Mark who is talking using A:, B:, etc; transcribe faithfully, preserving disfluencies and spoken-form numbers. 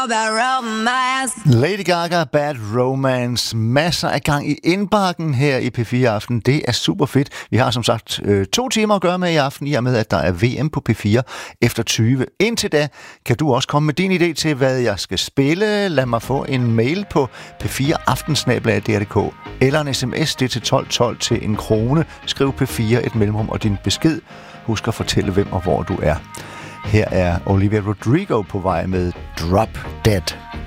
A: all that romance.
B: Lady Gaga, Bad Romance. Masser af gang i indbakken her i P fire Aften. Det er super fedt. Vi har som sagt øh, to timer at gøre med i aften, i og med at der er V M på P fire efter tyve. Indtil da kan du også komme med din idé til, hvad jeg skal spille. Lad mig få en mail på p fire aften snabel-a d r punktum d k eller en sms, det til tolv tolv til en krone. Skriv P fire, et mellemrum og din besked. Husk at fortælle, hvem og hvor du er. Her er Olivia Rodrigo på vej med Drop Dead.